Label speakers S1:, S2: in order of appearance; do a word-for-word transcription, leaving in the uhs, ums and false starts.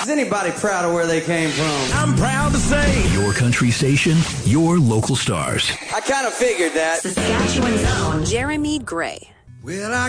S1: Is anybody proud of where they came from?
S2: I'm proud to say.
S3: Your country station, your local stars.
S1: I kind of figured that.
S4: Saskatchewan's own Jeremy Gray.
S2: Well, I